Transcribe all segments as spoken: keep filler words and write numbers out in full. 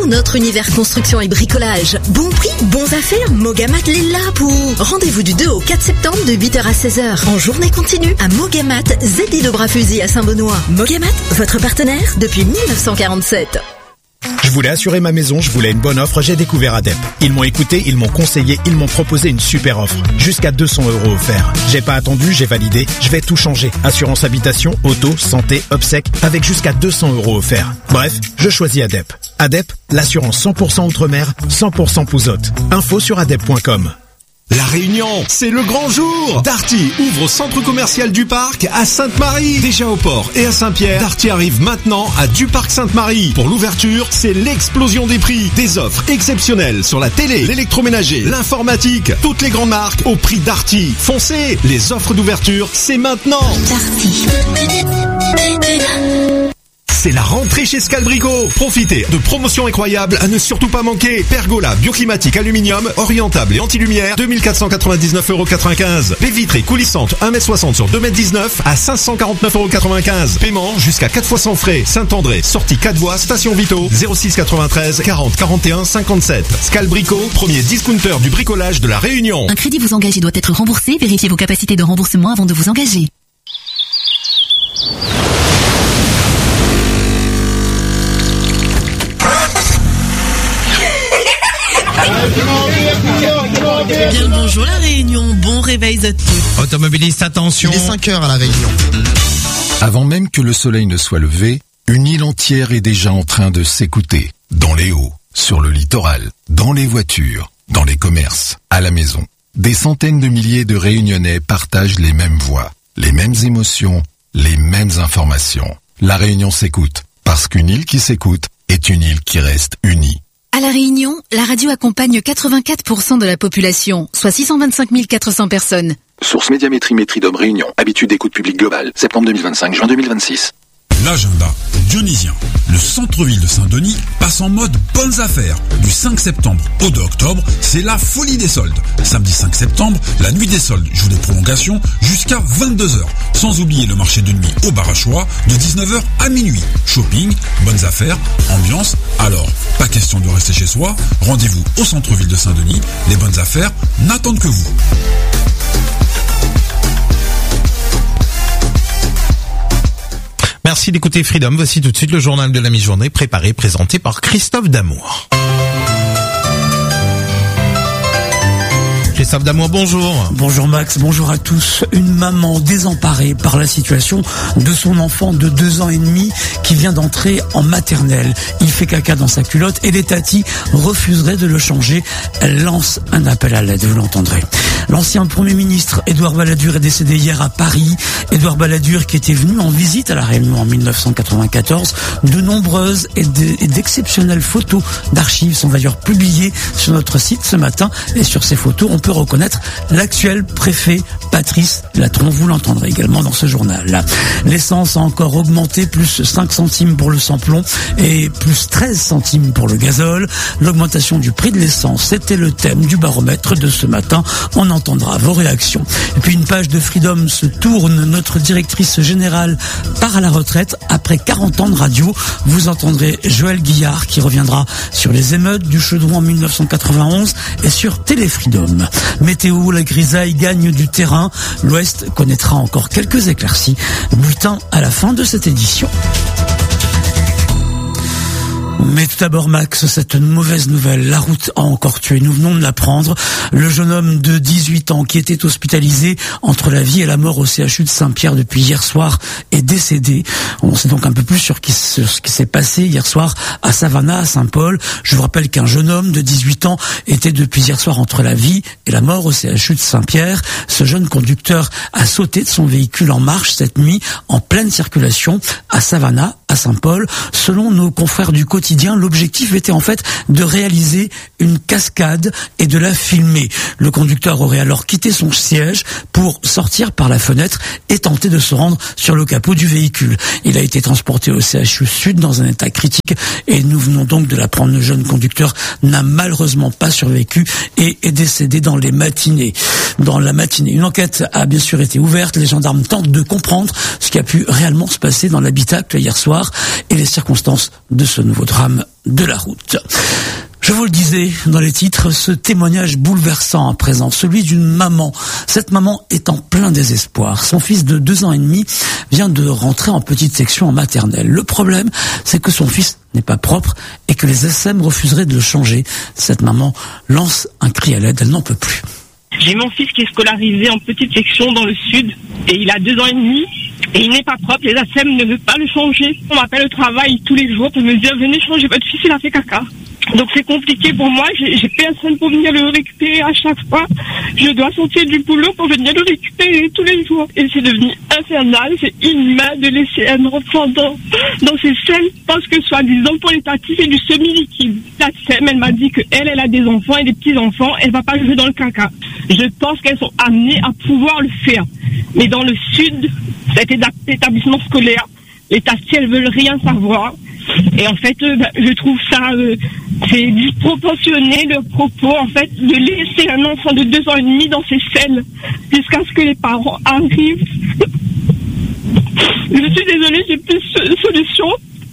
tout notre univers construction et bricolage. Bon prix, bons affaires, Mogamat l'est là pour. Rendez-vous du deux au quatre septembre de huit heures à seize heures. En journée continue à Mogamat, Z D de Bras-Fusil à Saint-Benoît. Mogamat, votre partenaire depuis mille neuf cent quarante-sept. Je voulais assurer ma maison, je voulais une bonne offre, j'ai découvert Adep. Ils m'ont écouté, ils m'ont conseillé, ils m'ont proposé une super offre. Jusqu'à deux cents euros offerts. J'ai pas attendu, j'ai validé, je vais tout changer. Assurance habitation, auto, santé, obsèques, avec jusqu'à deux cents euros offerts. Bref, je choisis Adep. Adep, l'assurance cent pour cent outre-mer, cent pour cent Pouzotte. Info sur adep point com. La Réunion, c'est le grand jour. Darty ouvre au centre commercial du Parc à Sainte-Marie. Déjà au port et à Saint-Pierre, Darty arrive maintenant à Du Parc Sainte-Marie. Pour l'ouverture, c'est l'explosion des prix. Des offres exceptionnelles sur la télé, l'électroménager, l'informatique. Toutes les grandes marques au prix Darty. Foncez, les offres d'ouverture, c'est maintenant. Darty. C'est la rentrée chez Scalbrico. Profitez de promotions incroyables à ne surtout pas manquer. Pergola, bioclimatique, aluminium, orientable et anti-lumière, deux mille quatre cent quatre-vingt-dix-neuf euros quatre-vingt-quinze. Baie vitrée coulissante, un mètre soixante sur deux mètres dix-neuf à cinq cent quarante-neuf euros quatre-vingt-quinze. Paiement jusqu'à quatre fois sans frais. Saint-André, sortie quatre voies, station Vito, zéro six quatre-vingt-treize quarante quarante et un cinquante-sept. Scalbrico, premier discounter du bricolage de la Réunion. Un crédit vous engage et doit être remboursé. Vérifiez vos capacités de remboursement avant de vous engager. Bien le bonjour la Réunion, bon réveil à tous. Automobilistes, attention. Il est cinq heures à la Réunion. Avant même que le soleil ne soit levé, une île entière est déjà en train de s'écouter. Dans les hauts, sur le littoral, dans les voitures, dans les commerces, à la maison. Des centaines de milliers de Réunionnais partagent les mêmes voix, les mêmes émotions, les mêmes informations. La Réunion s'écoute, parce qu'une île qui s'écoute est une île qui reste unie. À La Réunion, la radio accompagne quatre-vingt-quatre pour cent de la population, soit six cent vingt-cinq mille quatre cents personnes. Source Médiamétrie Métridome Réunion. Habitude d'écoute publique globale. Septembre deux mille vingt-cinq, juin deux mille vingt-six. L'agenda dionysien. Le centre-ville de Saint-Denis passe en mode bonnes affaires. Du cinq septembre au deux octobre, c'est la folie des soldes. Samedi cinq septembre, la nuit des soldes joue des prolongations jusqu'à vingt-deux heures. Sans oublier le marché de nuit au bar à choix de dix-neuf heures à minuit. Shopping, bonnes affaires, ambiance. Alors, pas question de rester chez soi. Rendez-vous au centre-ville de Saint-Denis. Les bonnes affaires n'attendent que vous. Merci d'écouter Freedom. Voici tout de suite le journal de la mi-journée préparé, présenté par Christophe Damour. Christophe Damour, bonjour. Bonjour Max, bonjour à tous. Une maman désemparée par la situation de son enfant de deux ans et demi qui vient d'entrer en maternelle. Il fait caca dans sa culotte et les tatis refuseraient de le changer. Elle lance un appel à l'aide, vous l'entendrez. L'ancien Premier ministre Édouard Balladur est décédé hier à Paris. Édouard Balladur qui était venu en visite à La Réunion en mille neuf cent quatre-vingt-quatorze. De nombreuses et d'exceptionnelles photos d'archives sont d'ailleurs publiées sur notre site ce matin. Et sur ces photos, on peut reconnaître l'actuel préfet Patrice Latron. Vous l'entendrez également dans ce journal. L'essence a encore augmenté, plus cinq centimes pour le samplon et plus treize centimes pour le gazole. L'augmentation du prix de l'essence, c'était le thème du baromètre de ce matin. On entendra vos réactions. Et puis une page de Freedom se tourne. Notre directrice générale part à la retraite après quarante ans de radio. Vous entendrez Joël Guillard qui reviendra sur les émeutes du Chaudron en mille neuf cent quatre-vingt-onze et sur Télé Freedom. Météo, la grisaille gagne du terrain. L'Ouest connaîtra encore quelques éclaircies. Bulletin à la fin de cette édition. Mais tout d'abord, Max, cette mauvaise nouvelle. La route a encore tué. Nous venons de l'apprendre. Le jeune homme de dix-huit ans qui était hospitalisé entre la vie et la mort au C H U de Saint-Pierre depuis hier soir est décédé. On sait donc un peu plus sur, qui, sur ce qui s'est passé hier soir à Savannah, à Saint-Paul. Je vous rappelle qu'un jeune homme de dix-huit ans était depuis hier soir entre la vie et la mort au C H U de Saint-Pierre. Ce jeune conducteur a sauté de son véhicule en marche cette nuit en pleine circulation à Savannah, à Saint-Paul. Selon nos confrères du quotidien, l'objectif était en fait de réaliser une cascade et de la filmer. Le conducteur aurait alors quitté son siège pour sortir par la fenêtre et tenter de se rendre sur le capot du véhicule. Il a été transporté au C H U Sud dans un état critique et nous venons donc de l'apprendre. Le jeune conducteur n'a malheureusement pas survécu et est décédé dans les matinées. Dans la matinée, une enquête a bien sûr été ouverte. Les gendarmes tentent de comprendre ce qui a pu réellement se passer dans l'habitacle hier soir et les circonstances de ce nouveau drame. drame de la route. Je vous le disais dans les titres, ce témoignage bouleversant à présent, celui d'une maman. Cette maman est en plein désespoir. Son fils de deux ans et demi vient de rentrer en petite section en maternelle. Le problème, c'est que son fils n'est pas propre et que les S M refuseraient de le changer. Cette maman lance un cri à l'aide, elle n'en peut plus. J'ai mon fils qui est scolarisé en petite section dans le sud et il a deux ans et demi et il n'est pas propre. Les S M ne veulent pas le changer. On m'appelle au travail tous les jours pour me dire venez changer votre fils, il a fait caca. Donc c'est compliqué pour moi, j'ai, j'ai personne pour venir le récupérer à chaque fois. Je dois sortir du boulot pour venir le récupérer tous les jours. Et c'est devenu infernal, c'est inhumain de laisser un enfant dans, dans ces selles parce que soi-disant pour les tatis c'est du semi-liquide. La S E M, elle m'a dit qu'elle, elle a des enfants et des petits-enfants, elle va pas jouer dans le caca. Je pense qu'elles sont amenées à pouvoir le faire. Mais dans le sud, cet établissement scolaire, les tatis, elles veulent rien savoir. Et en fait, euh, bah, je trouve ça, euh, c'est disproportionné le propos, en fait, de laisser un enfant de deux ans et demi dans ses selles jusqu'à ce que les parents arrivent. Je suis désolée, j'ai plus de solution.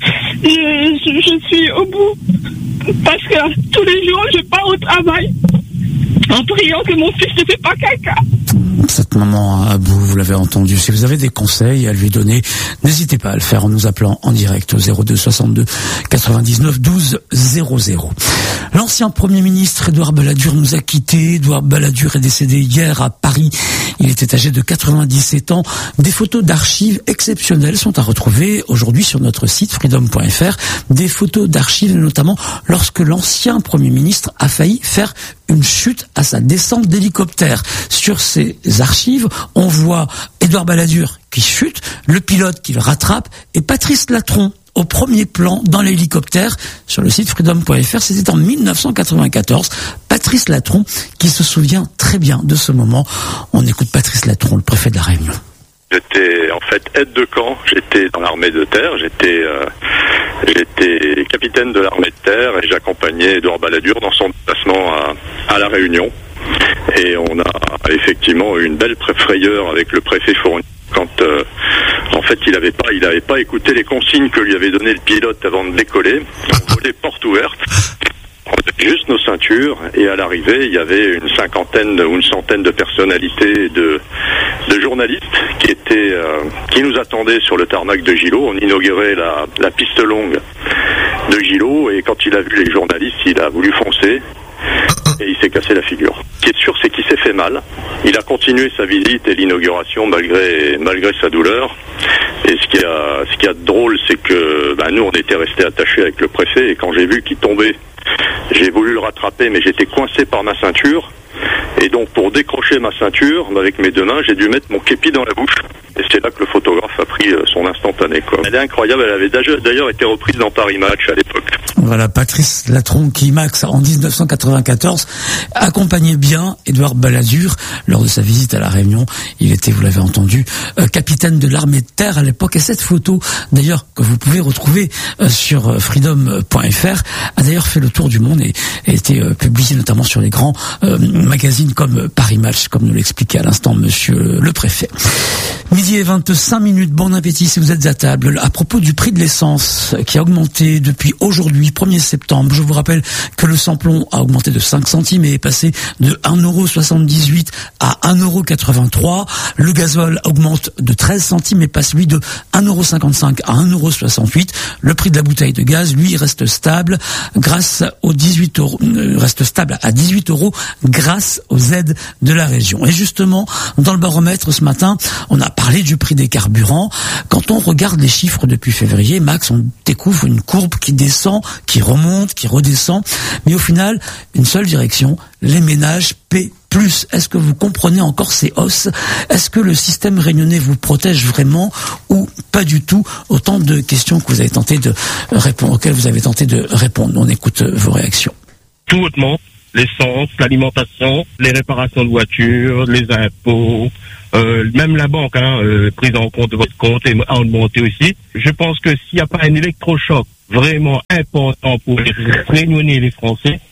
Je, je, je suis au bout parce que tous les jours, je pars au travail en priant que mon fils ne fait pas caca. Cette maman à bout, vous l'avez entendu. Si vous avez des conseils à lui donner, n'hésitez pas à le faire en nous appelant en direct au zéro deux soixante-deux quatre-vingt-dix-neuf douze zéro zéro. L'ancien Premier ministre Édouard Balladur nous a quittés. Édouard Balladur est décédé hier à Paris. Il était âgé de quatre-vingt-dix-sept ans. Des photos d'archives exceptionnelles sont à retrouver aujourd'hui sur notre site freedom point f r. Des photos d'archives notamment lorsque l'ancien Premier ministre a failli faire une chute à sa descente d'hélicoptère. Sur ces archives, on voit Édouard Balladur qui chute, le pilote qui le rattrape et Patrice Latron au premier plan dans l'hélicoptère sur le site freedom point f r. C'était en mille neuf cent quatre-vingt-quatorze. Patrice Latron qui se souvient très bien de ce moment. On écoute Patrice Latron, le préfet de la Réunion. J'étais en fait aide de camp, j'étais dans l'armée de terre, j'étais euh, j'étais capitaine de l'armée de terre et j'accompagnais Édouard Balladur dans son déplacement à, à La Réunion. Et on a effectivement eu une belle frayeur avec le préfet Fournier quand euh, en fait il avait pas il avait pas écouté les consignes que lui avait donné le pilote avant de décoller. On volait porte ouverte. On avait juste nos ceintures et à l'arrivée il y avait une cinquantaine ou une centaine de personnalités de, de journalistes qui étaient euh, qui nous attendaient sur le tarmac de Gillot. On inaugurait la, la piste longue de Gillot et quand il a vu les journalistes il a voulu foncer et il s'est cassé la figure. Ce qui est sûr c'est qu'il s'est fait mal. Il a continué sa visite et l'inauguration malgré malgré sa douleur. Et ce qui a ce qui a de drôle c'est que bah, nous on était restés attachés avec le préfet et quand j'ai vu qu'il tombait, j'ai voulu le rattraper, mais j'étais coincé par ma ceinture. Et donc, pour décrocher ma ceinture, avec mes deux mains, j'ai dû mettre mon képi dans la bouche. Et c'est là que le photographe a pris son instantané, quoi. Elle est incroyable, elle avait d'ailleurs été reprise dans Paris Match à l'époque. Voilà, Patrice Latron qui, Max, en dix-neuf cent quatre-vingt-quatorze, accompagnait bien Édouard Balladur lors de sa visite à La Réunion. Il était, vous l'avez entendu, euh, capitaine de l'armée de terre à l'époque. Et cette photo, d'ailleurs, que vous pouvez retrouver euh, sur freedom point f r, a d'ailleurs fait le tour du monde et a été euh, publiée notamment sur les grands euh, magazines comme Paris Match, comme nous l'expliquait à l'instant monsieur le préfet. Midi et vingt-cinq minutes, bon appétit si vous êtes à table. À propos du prix de l'essence qui a augmenté depuis aujourd'hui, premier septembre, je vous rappelle que le samplon a augmenté de cinq centimes et est passé de un euro soixante-dix-huit à un euro quatre-vingt-trois. Le gazole augmente de treize centimes et passe lui de un euro cinquante-cinq à un euro soixante-huit. Le prix de la bouteille de gaz, lui, reste stable grâce aux dix-huit euros, reste stable à dix-huit euros grâce aux aides de la région. Et justement, dans le baromètre ce matin, on a parlé du prix des carburants. Quand on regarde les chiffres depuis février, Max, on découvre une courbe qui descend, qui remonte, qui redescend. Mais au final, une seule direction, les ménages paient plus. Est-ce que vous comprenez encore ces hausses? Est-ce que le système réunionnais vous protège vraiment ou pas du tout? Autant de questions que vous avez tenté de répondre, auxquelles vous avez tenté de répondre. On écoute vos réactions. Tout hautement. L'essence, l'alimentation, les réparations de voitures, les impôts, euh, même la banque, hein, euh, prise en compte de votre compte a augmenté aussi. Je pense que s'il n'y a pas un électrochoc vraiment important pour les Réunionnais et les Français,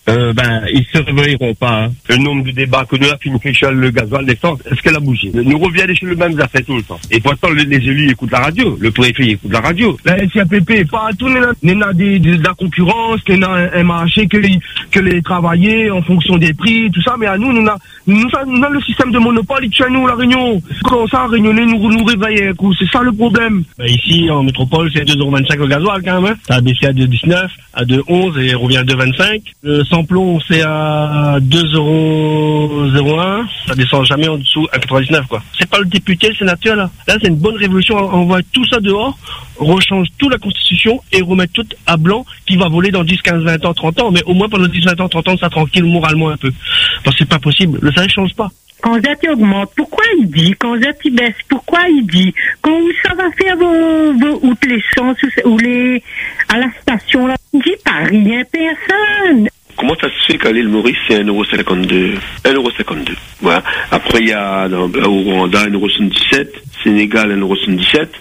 euh, ben, ils se réveilleront pas. Hein. Le nombre de débats que nous avons fait, Michel, le gasoil, l'essence, est-ce qu'elle a bougé? Nous reviennent chez le même affaire tout le temps. Et pourtant, les, les élus écoutent la radio. Le préfet écoute la radio. La S I A P P, pas tout, n'est n'a des, de la concurrence, n'est n'a un, un marché que les, que les travailler en fonction des prix, tout ça. Mais à nous, nous, nous, nous, nous avons le système de monopole, il tient nous, la Réunion. Quand ça, Réunionnais, nous, nous réveiller, c'est ça le problème. Ben, ici, en métropole, c'est deux euros vingt-cinq le gasoil, quand même, hein. Ça a baissé à deux virgule dix-neuf, à deux virgule onze et revient à deux virgule vingt-cinq. Le samplon, c'est à deux euros zéro un. Ça descend jamais en dessous à quatre-vingt-dix-neuf, quoi. C'est pas le député, le sénateur, là. Là, c'est une bonne révolution. On voit tout ça dehors, rechange toute la constitution et remet tout à blanc qui va voler dans dix, quinze, vingt ans, trente ans. Mais au moins pendant dix, vingt ans, trente ans, ça tranquille moralement un peu. Parce que c'est pas possible. Le salaire change pas. Quand Zati augmente, pourquoi il dit? Quand Zati baisse, pourquoi il dit? Quand ça va faire vos, vos outre l'essence ou les, à la station, là, il dit pas rien, personne. Comment ça se fait qu'à l'île Maurice, c'est un euro cinquante-deux? un euro cinquante-deux. Voilà. Après, il y a, dans, au Rwanda, un euro soixante-dix-sept. Sénégal, un euro soixante-dix-sept.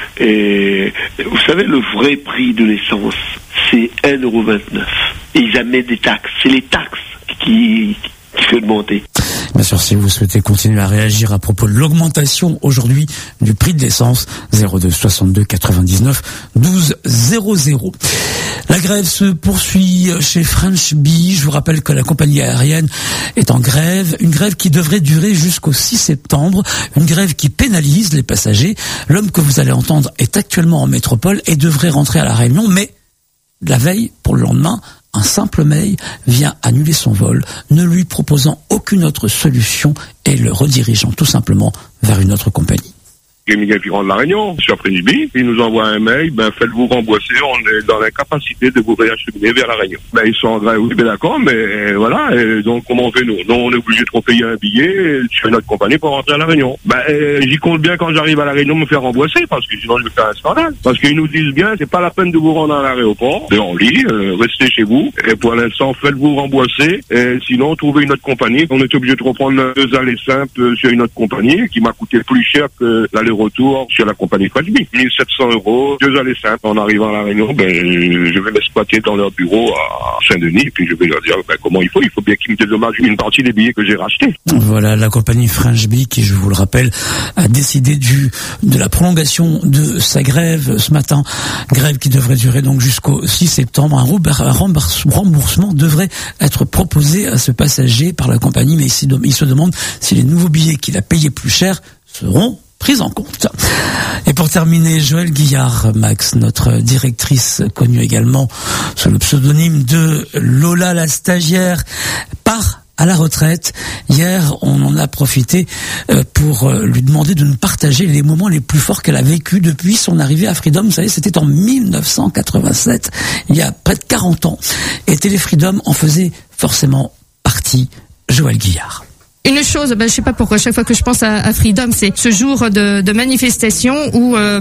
Et, vous savez, le vrai prix de l'essence, c'est un euro vingt-neuf. Et ils amènent des taxes. C'est les taxes qui, qui fait augmenter. Bien sûr, si vous souhaitez continuer à réagir à propos de l'augmentation aujourd'hui du prix de l'essence, zéro deux soixante-deux quatre-vingt-dix-neuf douze zéro zéro. La grève se poursuit chez French Bee. Je vous rappelle que la compagnie aérienne est en grève, une grève qui devrait durer jusqu'au six septembre, une grève qui pénalise les passagers. L'homme que vous allez entendre est actuellement en métropole et devrait rentrer à La Réunion, mais la veille, pour le lendemain, un simple mail vient annuler son vol, ne lui proposant aucune autre solution et le redirigeant tout simplement vers une autre compagnie. Et Miguel qui rentre de La Réunion, sur French Bee, il nous envoie un mail, ben faites-vous rembourser, on est dans l'incapacité de vous réacheminer vers La Réunion. Ben ils sont en grève, oui, ben d'accord, mais voilà, et donc comment on fait nous? Donc on est obligé de repayer un billet sur notre compagnie pour rentrer à La Réunion. Ben euh, j'y compte bien quand j'arrive à La Réunion me faire rembourser, parce que sinon je vais faire un scandale. Parce qu'ils nous disent bien, c'est pas la peine de vous rendre à l'aéroport, et on lit, euh, restez chez vous, et pour l'instant faites-vous rembourser, et sinon trouvez une autre compagnie. On est obligé de reprendre deux allées simples sur une autre compagnie, qui m'a coûté plus cher que l'aller retour sur la compagnie French Bee. mille sept cents euros, deux allées simples. En arrivant à La Réunion, ben, je vais m'exploiter dans leur bureau à Saint-Denis, et puis je vais leur dire, ben, comment il faut. Il faut bien qu'ils me dédommagent une partie des billets que j'ai rachetés. Voilà, la compagnie French Bee, qui, je vous le rappelle, a décidé du, de la prolongation de sa grève ce matin. Grève qui devrait durer donc jusqu'au six septembre. Un remboursement devrait être proposé à ce passager par la compagnie, mais il se demande si les nouveaux billets qu'il a payés plus cher seront prise en compte. Et pour terminer, Joëlle Guillard, Max, notre directrice connue également sous le pseudonyme de Lola la stagiaire, part à la retraite. Hier, on en a profité pour lui demander de nous partager les moments les plus forts qu'elle a vécu depuis son arrivée à Freedom. Vous savez, c'était en mille neuf cent quatre-vingt-sept, il y a près de quarante ans. Et Télé Freedom en faisait forcément partie. Joëlle Guillard. Une chose, ben, je sais pas pourquoi, chaque fois que je pense à, à Freedom, c'est ce jour de, de manifestation où euh,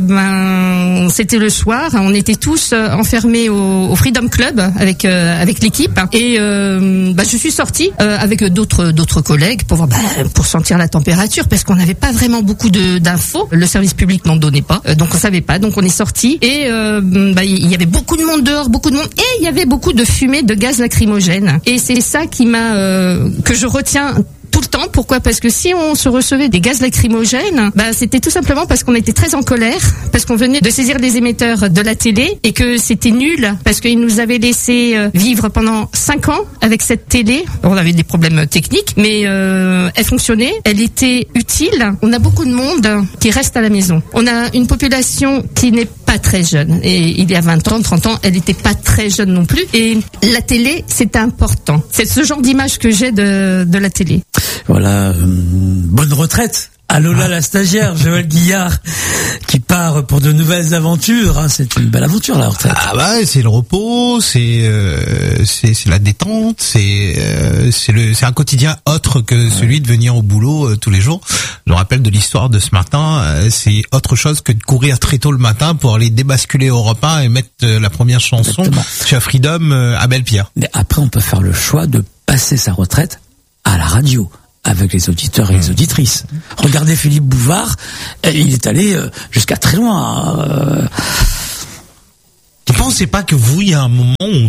ben c'était le soir, on était tous euh, enfermés au, au Freedom Club avec euh, avec l'équipe et euh, ben, je suis sortie euh, avec d'autres d'autres collègues pour voir, ben, pour sentir la température parce qu'on n'avait pas vraiment beaucoup de d'infos, le service public n'en donnait pas, euh, donc on savait pas, donc on est sorti et euh, ben, il y avait beaucoup de monde dehors, beaucoup de monde et il y avait beaucoup de fumée de gaz lacrymogène et c'est ça qui m'a euh, que je retiens tout le temps. Pourquoi? Parce que si on se recevait des gaz lacrymogènes, bah c'était tout simplement parce qu'on était très en colère, parce qu'on venait de saisir les émetteurs de la télé et que c'était nul, parce qu'ils nous avaient laissé vivre pendant cinq ans avec cette télé. On avait des problèmes techniques, mais euh, elle fonctionnait, elle était utile. On a beaucoup de monde qui reste à la maison. On a une population qui n'est pas très jeune. Et il y a vingt ans, trente ans, elle n'était pas très jeune non plus. Et la télé, c'est important. C'est ce genre d'image que j'ai de, de la télé. Voilà, euh, bonne retraite à Lola la stagiaire, Joëlle Guillard, qui part pour de nouvelles aventures. Hein. C'est une belle aventure, la retraite. Ah bah, c'est le repos, c'est euh, c'est c'est la détente, c'est euh, c'est le c'est un quotidien autre que celui de venir au boulot euh, tous les jours. Je me rappelle de l'histoire de ce matin. Euh, c'est autre chose que de courir très tôt le matin pour aller débasculer Europe un et mettre euh, la première chanson chez Freedom euh, à Belle-Pierre. Mais après, on peut faire le choix de passer sa retraite à la radio, avec les auditeurs et les auditrices. Regardez Philippe Bouvard, il est allé jusqu'à très loin. Euh... pensez pas que vous, il y a un moment où,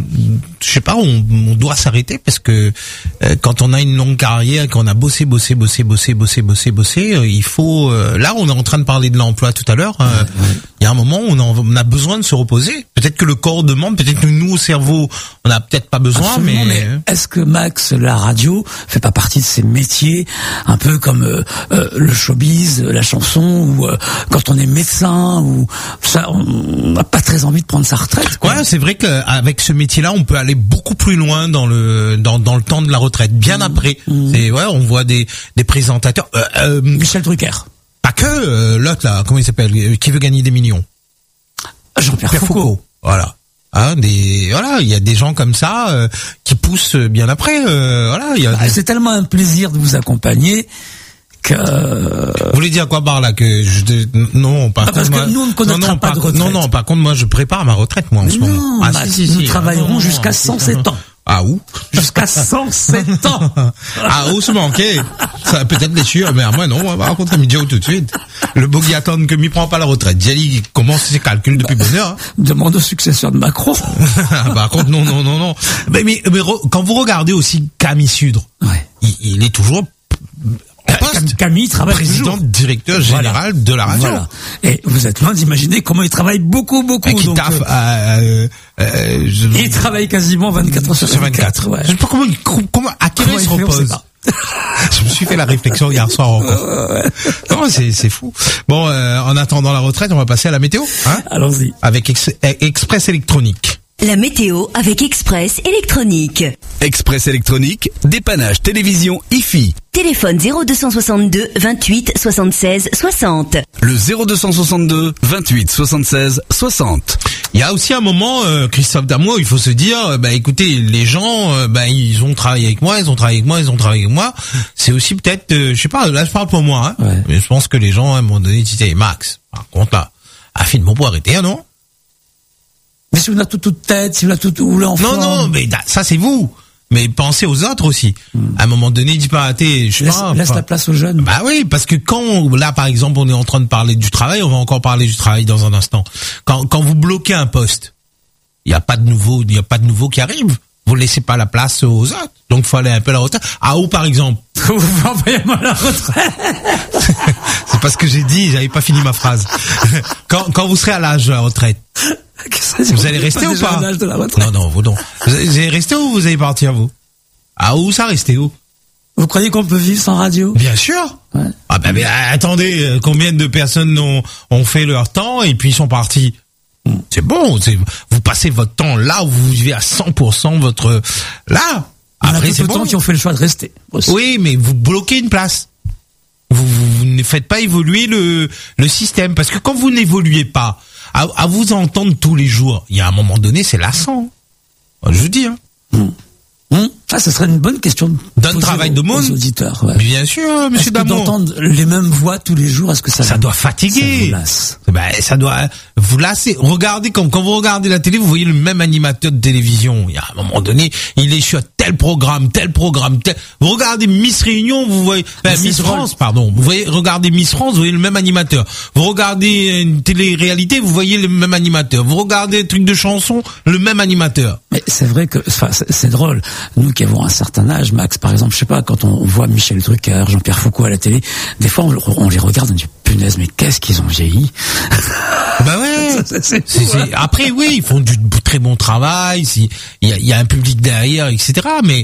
je sais pas, on, on doit s'arrêter parce que euh, quand on a une longue carrière, qu'on a bossé, bossé, bossé, bossé, bossé, bossé, bossé, euh, il faut. Euh, là, on est en train de parler de l'emploi tout à l'heure. Euh, ouais, ouais. Il y a un moment où on, en, on a besoin de se reposer. Peut-être que le corps demande, peut-être que nous, au cerveau, on n'a peut-être pas besoin. Absolument, mais, mais est-ce que Max, la radio, fait pas partie de ces métiers, un peu comme euh, euh, le showbiz, la chanson, ou euh, quand on est médecin, ou ça, on n'a pas très envie de prendre sa retraite, quoi. Ouais, c'est vrai qu'avec ce métier-là, on peut aller beaucoup plus loin dans le dans dans le temps de la retraite. Bien mmh. après, mmh. c'est ouais, on voit des des présentateurs. Euh, euh, Michel Drucker. Pas que euh, l'autre là, comment il s'appelle, qui veut gagner des millions. Jean-Pierre Foucault. Foucault. Voilà. Hein, des voilà, il y a des gens comme ça euh, qui poussent bien après. Euh, voilà, il y a. Bah, des... C'est tellement un plaisir de vous accompagner. Que... Vous voulez dire quoi par là que je non par ah, parce contre, que nous on ne connaîtra non, non, pas par, de retraite. Non non, par contre moi je prépare ma retraite moi en ce non, moment. Ah bah, si, si, nous si. travaillerons ah, jusqu'à cent sept ans. Ah où? Jusqu'à cent sept ans. Ah où se manquer? Ça va peut-être les sûr, mais moi non, on va rencontrer Midio tout de suite. Le bogey attend que m'y prend pas la retraite. Jelly commence ses calculs depuis bah, bonne heure. Hein. Demande au successeur de Macron. Par contre non non non non. Mais mais, mais re, quand vous regardez aussi Camille Sudre, ouais. il, il est toujours Poste, Camille travaille président, toujours. directeur général voilà. de la radio. Voilà. Et vous êtes loin d'imaginer comment il travaille beaucoup, beaucoup. Et qui donc, taffe, euh, euh, je... Il travaille quasiment vingt-quatre heures sur vingt-quatre. Ouais. Je sais pas comment, comment à quelle heure il se repose. Je me suis fait la réflexion hier soir encore. Non, c'est c'est fou. Bon, euh, en attendant la retraite, on va passer à la météo. Hein Allons-y. Avec ex- Express électronique. La météo avec Express électronique. Express électronique, dépannage télévision I F I. Téléphone zéro deux cent soixante-deux vingt-huit soixante-seize soixante. Le zéro deux cent soixante-deux vingt-huit soixante-seize soixante. Il y a aussi un moment, euh, Christophe Damour, il faut se dire, bah écoutez, les gens, euh, bah ils ont travaillé avec moi, ils ont travaillé avec moi, ils ont travaillé avec moi. C'est aussi peut-être, euh, je sais pas, là je parle pour moi, hein, ouais. mais je pense que les gens à un moment donné disaient, Max, par contre là, affine bon pour arrêter, hein, non? Mais si vous avez toute toute tête, si vous avez tout roulé en forme. Non, non, mais ça c'est vous. Mais pensez aux autres aussi. Hmm. À un moment donné, dis pas, je sais laisse, pas. Laisse la place aux jeunes. Bah oui, parce que quand, là par exemple, on est en train de parler du travail, on va encore parler du travail dans un instant. Quand, quand vous bloquez un poste, il y a pas de nouveau, il y a pas de nouveau qui arrive. Vous laissez pas la place aux autres. Donc faut aller un peu à la retraite. À où par exemple? Vous envoyez-moi la retraite. C'est pas ce que j'ai dit, j'avais pas fini ma phrase. Quand, quand vous serez à l'âge de la retraite. Vous allez rester ou pas? Non, non, vous non. Vous allez rester ou vous allez partir, vous? Ah, où ça rester où? Vous croyez qu'on peut vivre sans radio? Bien sûr. Ouais. Ah ben, mais attendez, combien de personnes ont, ont fait leur temps et puis sont partis? Mm. C'est bon, c'est, vous passez votre temps là où vous vivez à cent pour cent votre, là. Après, c'est bon. Qui ont fait le choix de rester. Aussi. Oui, mais vous bloquez une place. Vous, vous, vous ne faites pas évoluer le, le système parce que quand vous n'évoluez pas, À, à vous entendre tous les jours, il y a un moment donné, c'est lassant. Je vous dis. Hein. Mmh. Mmh. Ah, ce serait une bonne question. D'un travail de monde. Aux auditeurs. Ouais. Bien sûr, monsieur Damour. D'entendre les mêmes voix tous les jours, est-ce que ça ça doit fatiguer. Ça vous lasse. Ben, ça doit vous lasser. Regardez quand quand vous regardez la télé, vous voyez le même animateur de télévision. Il y a un moment donné, il est sur tel programme, tel programme, tel. Vous regardez Miss Réunion, vous voyez ben, Miss France, pardon. Vous voyez regardez Miss France, vous voyez le même animateur. Vous regardez une télé-réalité, vous voyez le même animateur. Vous regardez un truc de chanson, le même animateur. Mais c'est vrai que enfin, c'est, c'est drôle. Nous qui avons un certain âge, Max, par exemple, je sais pas, quand on voit Michel Drucker, Jean-Pierre Foucault à la télé, des fois on, on les regarde, on dit punaise, mais qu'est-ce qu'ils ont vieilli. Bah ouais. c'est, c'est c'est, c'est... Après oui, ils font du très bon travail, il y a, y a un public derrière, et cetera. Mais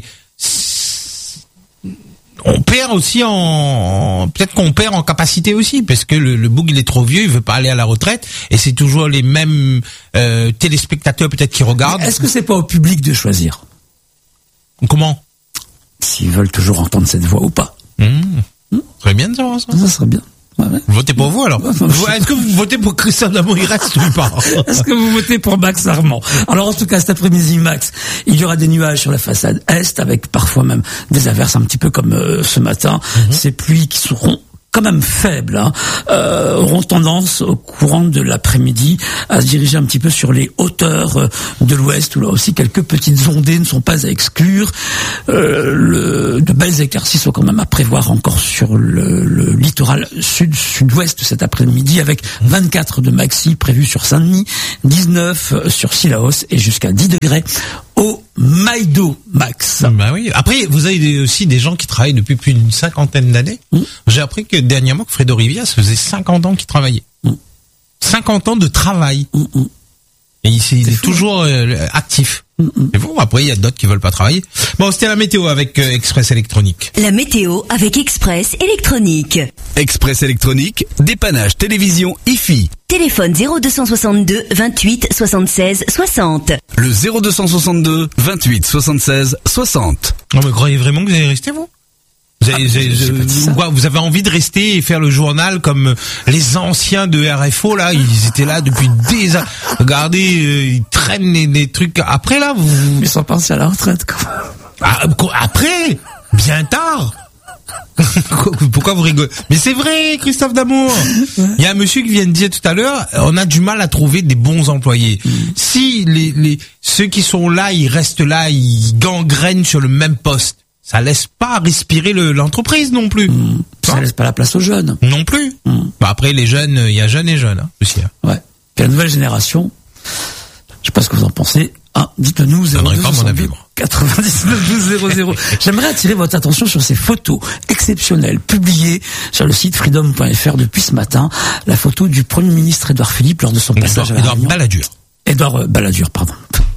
on perd aussi en, peut-être qu'on perd en capacité aussi, parce que le, le boug il est trop vieux, il veut pas aller à la retraite, et c'est toujours les mêmes euh, téléspectateurs peut-être qui regardent. Mais est-ce que c'est pas au public de choisir? Comment? S'ils veulent toujours entendre cette voix ou pas. Mmh. Mmh. Très bien de savoir ça. Ça serait bien. Ouais, ouais. Votez pour vous alors. Est-ce que vous votez pour Christophe Damour, il reste ou pas? Est-ce que vous votez pour Max Armand? Alors en tout cas cet après-midi, Max, il y aura des nuages sur la façade est, avec parfois même des averses un petit peu comme euh, ce matin. Mm-hmm. Ces pluies qui seront quand même faibles, hein, euh, auront tendance au courant de l'après-midi à se diriger un petit peu sur les hauteurs de l'ouest, où là aussi quelques petites ondées ne sont pas à exclure. Euh, le, de belles éclaircies sont quand même à prévoir encore sur le, le littoral sud-sud-ouest cet après-midi, avec vingt-quatre de maxi prévus sur Saint-Denis, dix-neuf sur Sillaos et jusqu'à dix degrés au Maïdo Max. Bah oui. Après, vous avez aussi des gens qui travaillent depuis plus d'une cinquantaine d'années. Mmh. J'ai appris que dernièrement que Fredo Rivia, ça faisait cinquante ans qu'il travaillait. Mmh. cinquante ans de travail. Mmh. Et il, il est, est toujours euh, actif. Mmh. Mais bon, après, il y a d'autres qui veulent pas travailler. Bon, c'était la météo avec euh, Express Électronique. La météo avec Express Électronique. Express Électronique, dépannage télévision I F I. Téléphone zéro deux cent soixante-deux vingt-huit soixante-seize soixante. Le zéro deux cent soixante-deux vingt-huit soixante-seize soixante. Non, mais croyez vraiment que vous allez rester, vous? Vous avez, ah, vous, avez, vous avez envie de rester et faire le journal comme les anciens de R F O, là, ils étaient là depuis des années. Regardez, euh, ils traînent les, les trucs. Après, là, vous... Ils sont partis à la retraite, quand même. Ah, après, bien tard. Pourquoi vous rigolez? Mais c'est vrai, Christophe Damour. Il y a un monsieur qui vient de dire tout à l'heure, on a du mal à trouver des bons employés. Mmh. Si les, les ceux qui sont là, ils restent là, ils gangrènent sur le même poste, ça laisse pas respirer le, l'entreprise non plus. Mmh. Ça laisse pas la place aux jeunes. Non plus. Mmh. Bah après, les jeunes, il y a jeunes et jeunes hein, aussi. Hein. Ouais. Puis la nouvelle génération, je sais pas ce que vous en pensez. Ah, dites-le nous, zéro deux quatre-vingt-dix-neuf douze zéro zéro. J'aimerais attirer votre attention sur ces photos exceptionnelles publiées sur le site freedom point f r depuis ce matin. La photo du Premier ministre Édouard Philippe lors de son passage Édouard, à la Édouard Balladur. Édouard euh, Balladur, pardon.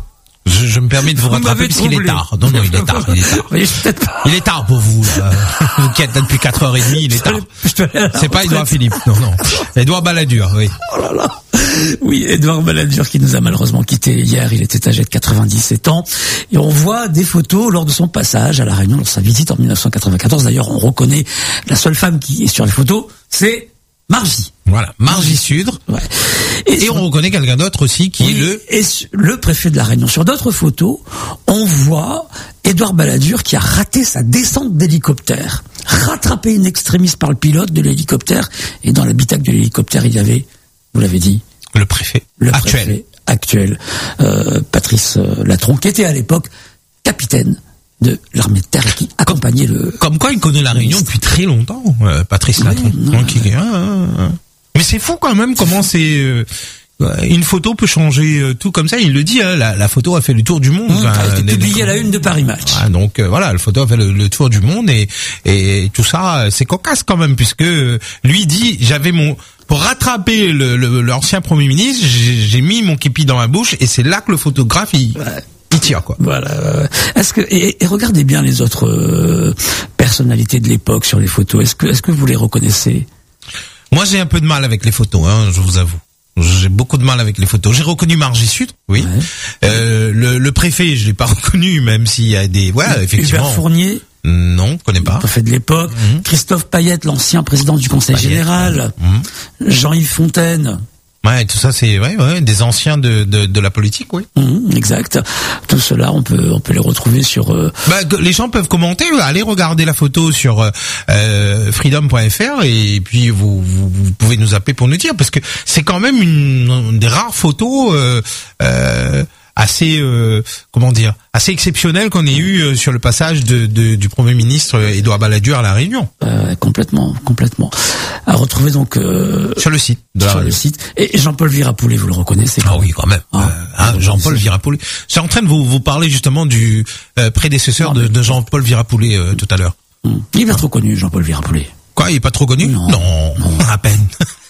Je, je me permets de vous, vous rattraper parce qu'il est tard. Non, non, il est tard. Il est tard. Oui, peut-être pas. Il est tard pour vous. Là. Vous qui êtes là depuis quatre heures trente, il est tard. C'est pas Édouard Philippe. Non, non. Édouard Balladur, oui. Oh là là. Oui, Édouard Balladur qui nous a malheureusement quitté hier. Il était âgé de quatre-vingt-dix-sept ans. Et on voit des photos lors de son passage à La Réunion, lors de sa visite en mille neuf cent quatre-vingt-quatorze. D'ailleurs, on reconnaît la seule femme qui est sur les photos, c'est Margie. Voilà, Margie Sudre. Ouais. Et, et sur... on reconnaît quelqu'un d'autre aussi qui oui, est le... Et le préfet de La Réunion. Sur d'autres photos, on voit Édouard Balladur qui a raté sa descente d'hélicoptère. Rattrapé in extremis par le pilote de l'hélicoptère. Et dans l'habitacle de l'hélicoptère, il y avait, vous l'avez dit... Le préfet. Le actuel. préfet actuel. Euh, Patrice euh, Latron, qui était à l'époque capitaine de l'armée de terre et qui accompagnait le... Comme quoi il connaît la Réunion depuis très longtemps, euh, Patrice Latron. Oui, non, qui... ah, ah, ah. Mais c'est fou quand même comment c'est... Euh, une photo peut changer euh, tout comme ça. Il le dit, hein, la, la photo a fait le tour du monde. Mmh, enfin, a été publiée à la une de Paris Match. Ah, donc euh, voilà, la photo a fait le, le tour du monde et, et tout ça, c'est cocasse quand même puisque euh, lui dit, j'avais mon... Pour rattraper le, le, l'ancien Premier ministre, j'ai, j'ai mis mon képi dans ma bouche et c'est là que le photographe, il... Ouais. Il tire quoi. Voilà. Est-ce que et, et regardez bien les autres euh, personnalités de l'époque sur les photos. Est-ce que est-ce que vous les reconnaissez? Moi, j'ai un peu de mal avec les photos, hein, je vous avoue. J'ai beaucoup de mal avec les photos. J'ai reconnu Margie Sudre, oui. Ouais. Euh, le, le préfet, je l'ai pas reconnu, même s'il y a des, voilà, effectivement. Hubert Fournier. Non, je connais pas. Le préfet de l'époque. Mmh. Christophe Payette, l'ancien président du Conseil Payette, général. Mmh. Jean-Yves Fontaine. Ouais, tout ça c'est ouais, ouais, des anciens de, de de la politique, oui. Mmh, exact. Tout cela, on peut on peut les retrouver sur. Euh... Bah, les gens peuvent commenter, allez regarder la photo sur euh, freedom point f r et puis vous, vous vous pouvez nous appeler pour nous dire parce que c'est quand même une, une des rares photos. Euh, euh, assez euh, comment dire assez exceptionnel qu'on ait eu euh, sur le passage de, de du Premier ministre Édouard Balladur à La Réunion. Euh, complètement, complètement. À retrouver donc euh, sur le site. De sur le site. Et Jean-Paul Virapoulet, vous le reconnaissez? Ah oui, quand même. Ah, euh, hein, Jean-Paul Virapoulet. J'ai en train de vous vous parler justement du euh, prédécesseur non, de, de Jean-Paul Virapoulet euh, tout à l'heure. Hum. Il est pas trop connu, Jean-Paul Virapoulet. Quoi, il est pas trop connu? Non, non, non. À peine.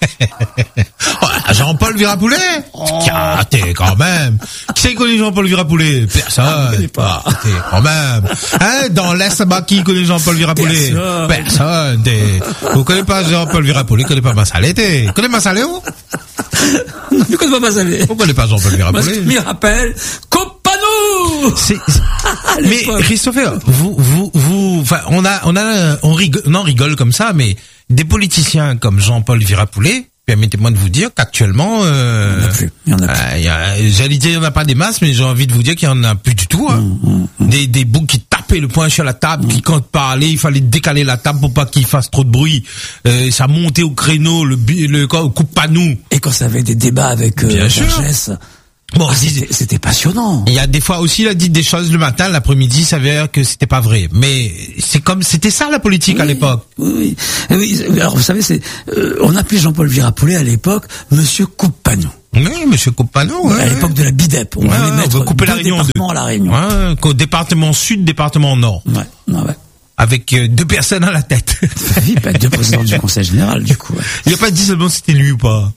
Jean-Paul Virapoulet, oh. T'es quand même. Qui c'est connu Jean-Paul Virapoulet? Personne. Ah, pas. Ah, t'es quand même. Hein, dans l'Est, bah, qui connaît Jean-Paul Virapoulet? Personne. Personne. T'es... Vous connaissez pas Jean-Paul Virapoulet? Vous connaissez pas Massalé? Vous connaissez Massalé où? Non, je connais pas Massalé. Vous connaissez pas Jean-Paul Virapoulet? Je me rappelle. Companou! C'est, mais, Christopher, vous, vous, vous, enfin, on a, on a, on rigole, on en rigole comme ça, mais des politiciens comme Jean-Paul Virapoulet, permettez-moi de vous dire qu'actuellement, euh, il y en a plus. Il y en a plus. Euh, y a, j'allais dire il y en a pas des masses, mais j'ai envie de vous dire qu'il y en a plus du tout. Hein. Mmh, mmh, mmh. Des des boucs qui tapent taper le poing sur la table, qui quand parlait, il fallait décaler la table pour pas qu'il fasse trop de bruit. Euh, ça montait au créneau, le, le, le coupe-panou. Et quand ça avait des débats avec euh, Bien sûr. Vergès, Bon, ah, c'était, c'était passionnant. Il y a des fois aussi, il a dit des choses le matin, l'après-midi, ça s'avère que c'était pas vrai. Mais c'est comme, c'était ça la politique oui, à l'époque. Oui, oui. Alors vous savez, c'est, euh, on appelait Jean-Paul Virapollet à l'époque Monsieur Coupe-Panou. Oui, Monsieur Coupe-Panou. Ouais. À l'époque de la Bidep, on ouais, voulait mettre on couper deux la Réunion départements deux. à la Réunion. Ouais, qu'au département sud, département nord. Ouais, ouais. ouais. Avec euh, deux personnes à la tête. Oui, pas deux présidents du Conseil général, du coup. Ouais. Il a pas dit seulement si c'était lui ou pas.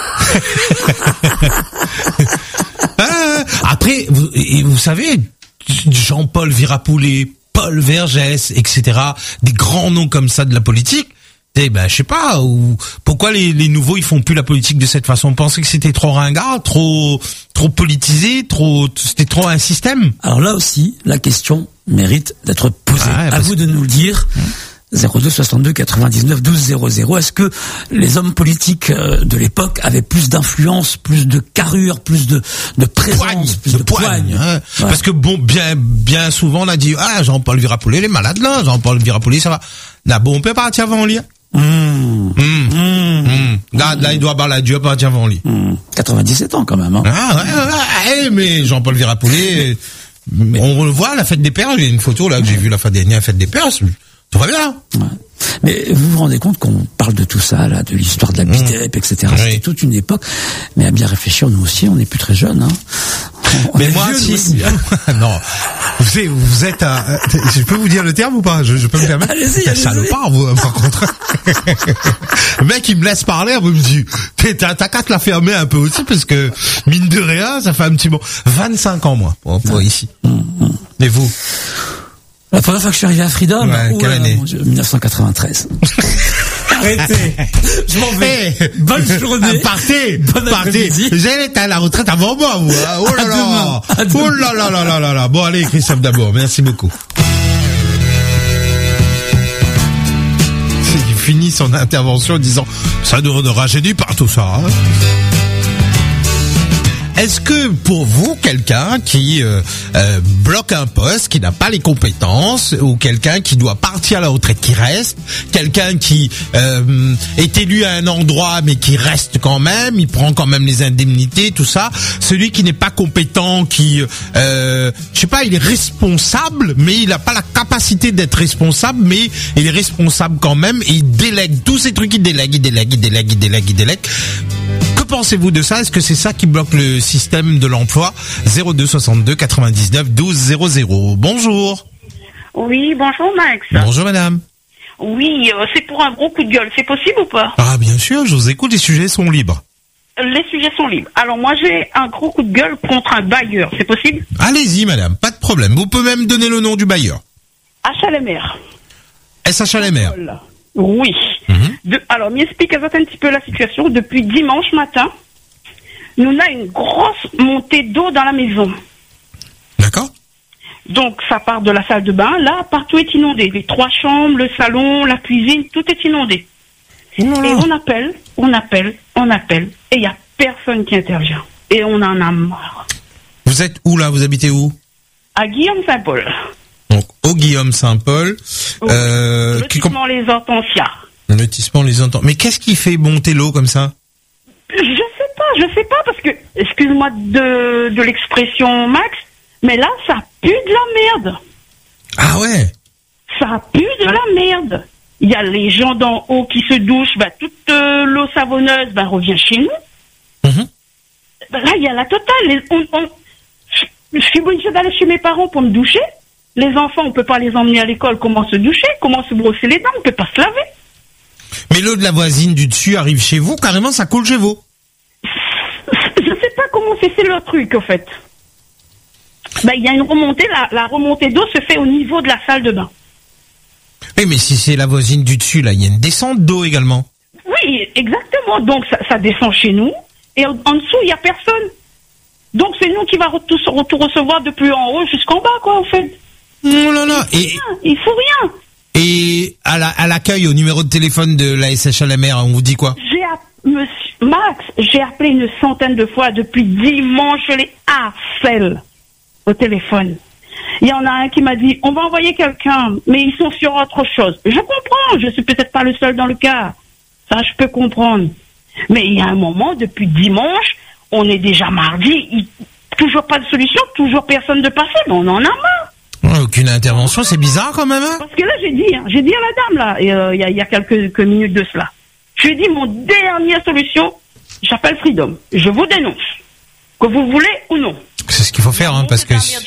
Ah, après, vous, et vous savez, Jean-Paul Virapollet, Paul Vergès, et cetera, des grands noms comme ça de la politique. Eh ben, je sais pas, ou pourquoi les, les nouveaux ils font plus la politique de cette façon. On pensait que c'était trop ringard, trop, trop politisé, trop, c'était trop un système. Alors là aussi, la question mérite d'être posée. Ah, à vous de nous le dire. Mmh. zéro deux soixante-deux quatre-vingt-dix-neuf douze zéro zéro. Est-ce que les hommes politiques de l'époque avaient plus d'influence, plus de carrure, plus de, de présence, poigne, plus de, de poigne, poigne hein. Ouais. Parce que bon, bien, bien souvent on a dit ah Jean-Paul Virapollet, il est malade là, Jean-Paul Virapollet ça va. Là bon, on peut partir avant le lit. Mmh. Mmh. Mmh. Mmh. Là, là, il doit avoir la Dieu partir avant le lit. Mmh. quatre-vingt-dix-sept ans quand même. Hein. Ah ouais, ouais, ouais, mais Jean-Paul Virapollet, mais... on le voit à la fête des pères. J'ai une photo là que j'ai vue la fois dernière, la fête des pères. Tout va bien. Ouais. Mais vous vous rendez compte qu'on parle de tout ça, là, de l'histoire de la Bidep, mmh. et cetera. Oui. C'était toute une époque. Mais à bien réfléchir, nous aussi, on n'est plus très jeunes. Hein. On mais moi, si. Non. Vous savez, vous êtes à... Je peux vous dire le terme ou pas? Je, je peux me permettre? Allez-y, allez-y. Salopard, vous, par contre. Le mec, il me laisse parler, vous me dit, t'as, t'as qu'à te la fermer un peu aussi, parce que, mine de rien, ça fait un petit bon. vingt-cinq ans, moi, pour, pour ici. Mmh, mmh. Et vous? La première fois que je suis arrivé à Freedom, ouais, oh, quelle année mon Dieu, dix-neuf cent quatre-vingt-treize. Arrêtez. Je m'en vais. Hey, bonne journée. Partez. Bonne partez. J'allais être à la retraite avant moi, vous. Hein. Oh là là. Demain, oh là là là là là là. Bon, allez, Christophe d'abord. Merci beaucoup. Il finit son intervention en disant, ça ne rajeunit pas tout ça, hein. Est-ce que pour vous, quelqu'un qui euh, euh, bloque un poste, qui n'a pas les compétences, ou quelqu'un qui doit partir à la retraite, qui reste, quelqu'un qui euh, est élu à un endroit mais qui reste quand même, il prend quand même les indemnités, tout ça, celui qui n'est pas compétent, qui, euh, je sais pas, il est responsable, mais il n'a pas la capacité d'être responsable, mais il est responsable quand même, et il délègue tous ces trucs, il délègue, il délègue, il délègue, il délègue, il délègue. Que pensez-vous de ça? Est-ce que c'est ça qui bloque le système de l'emploi? Zéro deux soixante-deux quatre-vingt-dix-neuf douze zéro zéro. Bonjour. Oui, bonjour Max. Bonjour madame. Oui, euh, c'est pour un gros coup de gueule, c'est possible ou pas? Ah bien sûr, je vous écoute, les sujets sont libres. Les sujets sont libres. Alors moi j'ai un gros coup de gueule contre un bailleur, c'est possible? Allez-y madame, pas de problème. Vous pouvez même donner le nom du bailleur. H L M R. S H L M R. Oui. Mm-hmm. De, alors, m'explique un petit peu la situation. Depuis dimanche matin, nous avons une grosse montée d'eau dans la maison. D'accord. Donc, ça part de la salle de bain. Là, partout est inondé. Les trois chambres, le salon, la cuisine, tout est inondé. Mmh. Et on appelle, on appelle, on appelle. Et il n'y a personne qui intervient. Et on en a marre. Vous êtes où là? Vous habitez où? À Guillaume-Saint-Paul. Donc, au Guillaume-Saint-Paul. Oui. Euh, lotissement qui... les Hortensias. Lotissement les Hortensias. Mais qu'est-ce qui fait monter l'eau comme ça? Je sais pas, je sais pas, parce que, excuse-moi de, de l'expression Max, mais là, ça pue de la merde. Ah ouais? Ça pue de la merde. Il y a les gens d'en haut qui se douchent, bah, toute euh, l'eau savonneuse, bah, revient chez nous. Mm-hmm. Bah, là, il y a la totale. Les, on, on, je suis obligée d'aller chez mes parents pour me doucher. Les enfants, on peut pas les emmener à l'école. Comment se doucher? Comment se brosser les dents? On peut pas se laver. Mais l'eau de la voisine du dessus arrive chez vous, carrément, ça coule chez vous. Je sais pas comment c'est, c'est le truc, en fait. Ben, il y a une remontée, la, la remontée d'eau se fait au niveau de la salle de bain. Oui, mais si c'est la voisine du dessus, là, il y a une descente d'eau également. Oui, exactement. Donc, ça, ça descend chez nous, et en, en dessous, il y a personne. Donc, c'est nous qui va tout, tout recevoir depuis en haut jusqu'en bas, quoi, en fait. Oh là là. Il faut, et... rien, il faut rien. Et à, la, à l'accueil, au numéro de téléphone de la S H L M R, on vous dit quoi? J'ai app... Monsieur Max, j'ai appelé une centaine de fois depuis dimanche, je les harcèle au téléphone. Il y en a un qui m'a dit, on va envoyer quelqu'un, mais ils sont sur autre chose. Je comprends, je suis peut-être pas le seul dans le cas. Ça, je peux comprendre. Mais il y a un moment, depuis dimanche, on est déjà mardi, il... toujours pas de solution, toujours personne de passer, mais on en a marre. Ouais, aucune intervention, c'est bizarre quand même. Hein. Parce que là, j'ai dit, hein, j'ai dit à la dame, là, il euh, y, a, y a quelques, quelques minutes de cela. Je lui ai dit, mon dernière solution, j'appelle Freedom. Je vous dénonce. Que vous voulez ou non. C'est ce qu'il faut faire, hein, parce que...